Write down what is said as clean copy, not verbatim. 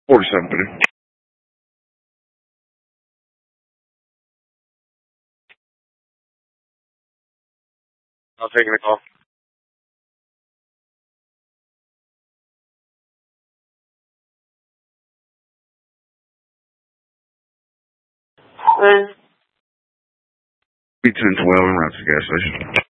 47 50. I'll take the call. Be 1012 and route to the gas station.